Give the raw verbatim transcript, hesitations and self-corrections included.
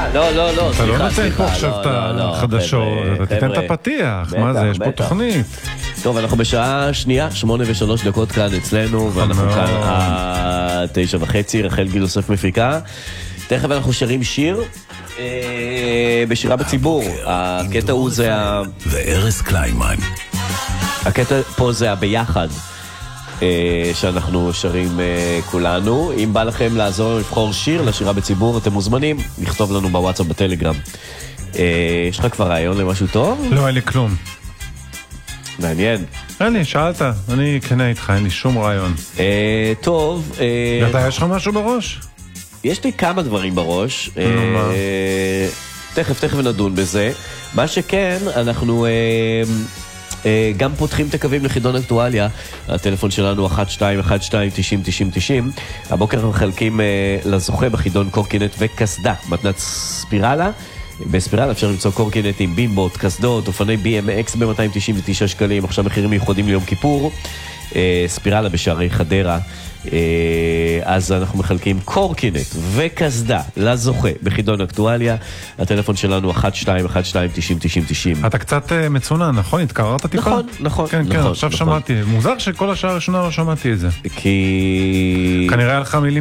לא, לא, לא, אתה לא סליחה, נותן פה סליחה. עכשיו לא, את לא, לא, החדשות, חבר'ה, אתה תיתן את חבר'ה. הפתיח, מה בטח, זה, יש פה בטח. תוכנית. טוב, אנחנו בשעה שנייה, שמונה ושלוש דקות כאן אצלנו, ואנחנו מאוד. כאן עד תשע וחצי, רחל גיל יוסף מפיקה. תכף אנחנו שרים שיר אה, בשירה בציבור. הקטע הוא זה ה... וארז קליינמן. הקטע פה זה הביחד אה, שאנחנו שרים אה, כולנו. אם בא לכם לעזור לבחור שיר לשירה בציבור, אתם מוזמנים לכתוב לנו בוואטסאפ בטלגרם. אה, יש לך כבר רעיון למשהו טוב? לא, אין לי כלום. מעניין. אין לי, שאלת, אני כנה איתך, אין לי שום רעיון. אה, טוב. אה, ואתה, יש לך משהו בראש? יש לי כמה דברים בראש. נו, מה? אה, תכף, תכף נדון בזה. מה שכן, אנחנו אה, אה, גם פותחים את הקווים לחידון אקטואליה. הטלפון שלנו אחת שתיים אחת שתיים תשעים תשעים תשעים. הבוקר אנחנו מחלקים אה, לזוכה בחידון קורקינט וקסדה, מתנת ספירלה. בספירלה אפשר למצוא קורקינטים, בימבוט, קסדות, אופני בי אם אקס ב-מאתיים תשעים ותשעה שקלים. עכשיו מחירים מיוחדים ליום כיפור. אה, ספירלה בשערי חדרה. אז אנחנו מחלקים קורקינט וקסדה לזוכה בחידון אקטואליה. הטלפון שלנו אחת שתיים אחת שתיים תשעים תשעים תשעים. אתה קצת מצונן, נכון? התקררת טיפה? נכון, נכון. כן, כן, נכון, עכשיו נכון. שמעתי. מוזר שכל השעה הראשונה לא שמעתי את זה. כי... כנראה היה לך מילים